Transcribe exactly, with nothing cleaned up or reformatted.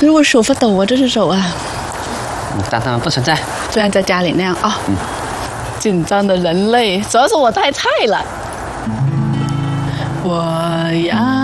如果手发抖啊，这是手啊。 但他们不存在。 就像在家里那样啊。嗯。紧张的人类，主要是我太菜了。我要。